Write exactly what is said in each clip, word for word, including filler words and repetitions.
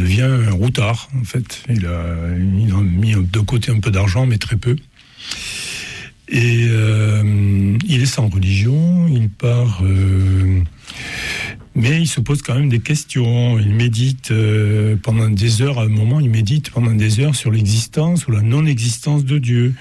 devient un routard, en fait. Il a, il a mis de côté un peu d'argent, mais très peu. Et euh, il est sans religion, il part... Euh, mais il se pose quand même des questions. Il médite euh, pendant des heures, à un moment, il médite pendant des heures sur l'existence ou la non-existence de Dieu.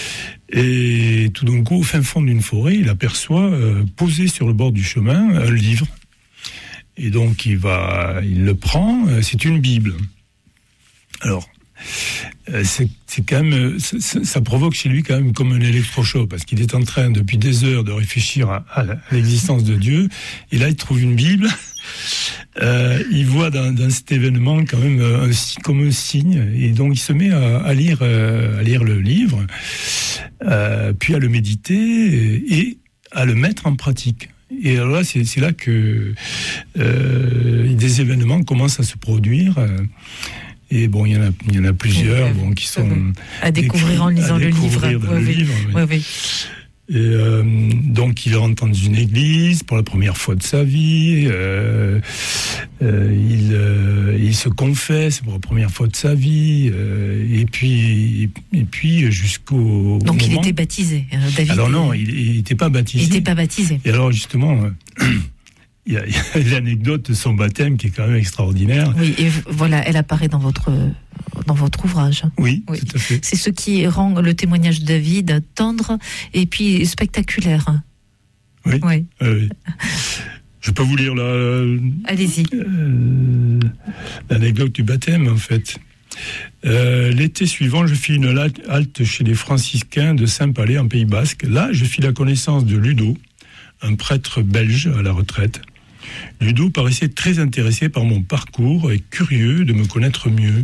Et tout d'un coup, au fin fond d'une forêt, il aperçoit, euh, posé sur le bord du chemin, un livre. Et donc, il va, il le prend, euh, c'est une Bible. Alors, euh, c'est, c'est quand même, ça, ça provoque chez lui quand même comme un électrochoc, parce qu'il est en train, depuis des heures, de réfléchir à, à l'existence de Dieu. Et là, il trouve une Bible. Euh, il voit dans, dans cet événement quand même un, comme un signe, et donc il se met à, à lire, euh, à lire le livre, euh, puis à le méditer et, et à le mettre en pratique. Et alors là, c'est, c'est là que euh, des événements commencent à se produire. Euh, et bon, il y en a, il y en a plusieurs, bon, qui sont à découvrir en lisant le livre. Dans oui, le oui. livre Oui, oui. Et euh, donc il rentre dans une église pour la première fois de sa vie. Euh, euh, il, euh, il se confesse pour la première fois de sa vie. Euh, et puis, et puis jusqu'au donc moment... il était baptisé, euh, David. Alors non, il n'était pas baptisé. Il n'était pas baptisé. Et alors justement. Euh, Il y, a, il y a l'anecdote de son baptême qui est quand même extraordinaire. Oui, et voilà, elle apparaît dans votre, dans votre ouvrage. Oui, oui, tout à fait. C'est ce qui rend le témoignage de David tendre et puis spectaculaire. Oui, oui. Euh, oui. Je peux vous lire la, Allez-y. Euh, l'anecdote du baptême, en fait. Euh, l'été suivant, je fis une halte chez les franciscains de Saint-Palais, en Pays Basque. Là, je fis la connaissance de Ludo, un prêtre belge à la retraite. Ludo paraissait très intéressé par mon parcours et curieux de me connaître mieux.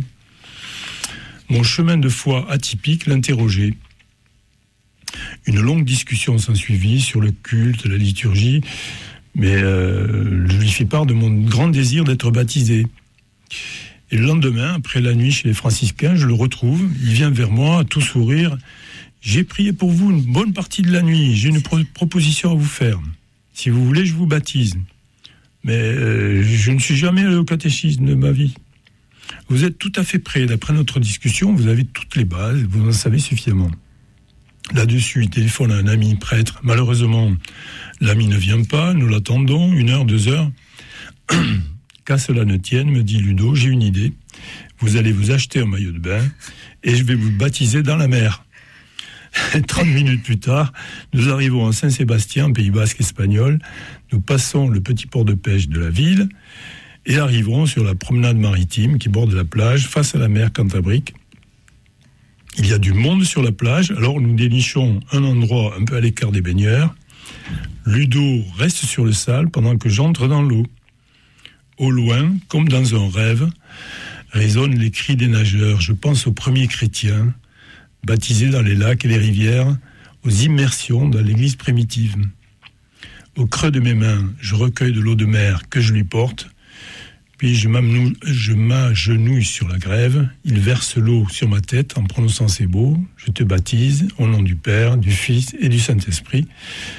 Mon chemin de foi atypique l'interrogeait. Une longue discussion s'ensuivit sur le culte, la liturgie, mais euh, je lui fis part de mon grand désir d'être baptisé. Et le lendemain, après la nuit chez les franciscains, je le retrouve, il vient vers moi, tout sourire. « J'ai prié pour vous une bonne partie de la nuit, j'ai une pro- proposition à vous faire. Si vous voulez, je vous baptise. Mais euh, je ne suis jamais allé au catéchisme de ma vie. Vous êtes tout à fait prêt. D'après notre discussion, vous avez toutes les bases, vous en savez suffisamment. » Là-dessus, il téléphone à un ami prêtre. Malheureusement, l'ami ne vient pas, nous l'attendons, une heure, deux heures. Qu'à cela ne tienne, me dit Ludo, j'ai une idée. Vous allez vous acheter un maillot de bain et je vais vous baptiser dans la mer. trente minutes plus tard, nous arrivons à Saint-Sébastien, Pays Basque espagnol. Nous passons le petit port de pêche de la ville et arriverons sur la promenade maritime qui borde la plage face à la mer Cantabrique. Il y a du monde sur la plage, alors nous dénichons un endroit un peu à l'écart des baigneurs. Ludo reste sur le sable pendant que j'entre dans l'eau. Au loin, comme dans un rêve, résonnent les cris des nageurs. Je pense aux premiers chrétiens, baptisés dans les lacs et les rivières, aux immersions dans l'église primitive. Au creux de mes mains, je recueille de l'eau de mer que je lui porte, puis je, je m'agenouille sur la grève, il verse l'eau sur ma tête en prononçant ces mots, je te baptise au nom du Père, du Fils et du Saint-Esprit.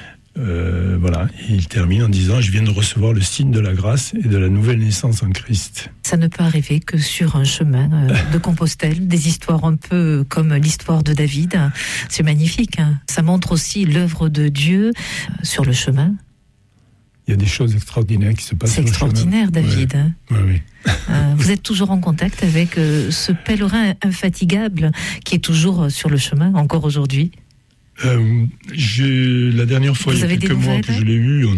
Euh, voilà, et il termine en disant « Je viens de recevoir le signe de la grâce et de la nouvelle naissance en Christ. » Ça ne peut arriver que sur un chemin euh, de Compostelle, des histoires un peu comme l'histoire de David. C'est magnifique, hein. Ça montre aussi l'œuvre de Dieu euh, sur le chemin. Il y a des choses extraordinaires qui se passent sur le chemin. C'est extraordinaire, David. Ouais. Hein. Ouais, oui. euh, vous êtes toujours en contact avec euh, ce pèlerin infatigable qui est toujours sur le chemin, encore aujourd'hui. Euh, j'ai, la dernière fois, Vous il y a quelques mois que je l'ai eu,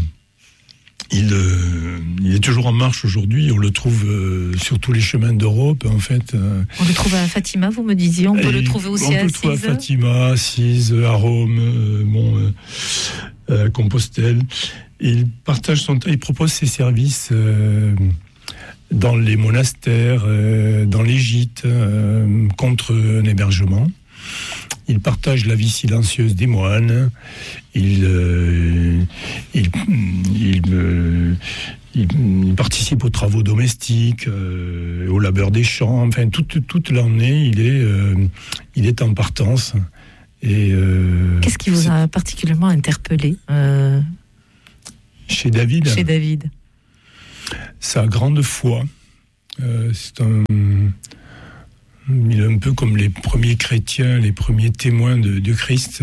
il, euh, il est toujours en marche aujourd'hui. On le trouve euh, sur tous les chemins d'Europe, en fait. Euh, on le trouve à Fatima, vous me disiez. On peut le trouver aussi à Assise. On peut le trouver à Fatima, Assise, à Rome, euh, bon, euh, euh, Compostelle. Il partage son temps, il propose ses services euh, dans les monastères, euh, dans les gîtes, euh, contre un hébergement. Il partage la vie silencieuse des moines. Il, euh, il, il, euh, il, il participe aux travaux domestiques, euh, au labeur des champs. Enfin, toute, toute l'année, il est, euh, il est en partance. Et, euh, qu'est-ce qui vous a particulièrement interpellé euh, chez David Chez David. Sa grande foi. Euh, c'est un, il est un peu comme les premiers chrétiens, les premiers témoins de, de Christ.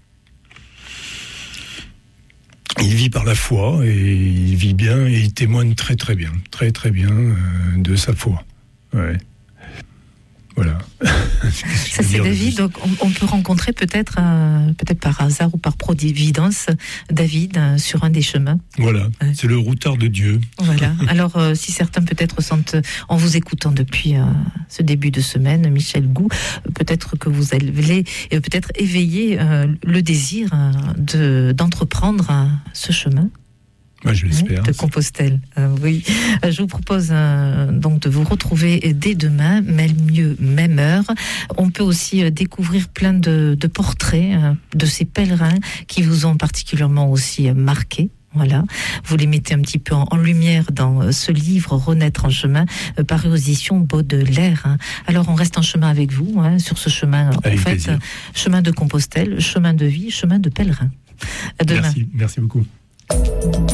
Il vit par la foi et il vit bien et il témoigne très très bien, très très bien euh, de sa foi. Ouais. Voilà. Ça c'est David. Donc on, on peut rencontrer peut-être, euh, peut-être par hasard ou par providence, David euh, sur un des chemins. Voilà. Ouais. C'est le routard de Dieu. Voilà. Alors euh, si certains peut-être sentent, en vous écoutant depuis euh, ce début de semaine, Michel Gou, peut-être que vous allez euh, peut-être éveiller euh, le désir euh, de d'entreprendre euh, ce chemin. Bah, je l'espère. De Compostelle, euh, oui. Je vous propose euh, donc de vous retrouver dès demain, même lieu, même heure. On peut aussi euh, découvrir plein de, de portraits euh, de ces pèlerins qui vous ont particulièrement aussi euh, marqué. Voilà, vous les mettez un petit peu en, en lumière dans ce livre Renaître en chemin, euh, paru aux éditions Baudelaire. Hein. Alors on reste en chemin avec vous, hein, sur ce chemin, avec en fait, plaisir. Chemin de Compostelle, chemin de vie, chemin de pèlerin. À demain. Merci, merci beaucoup.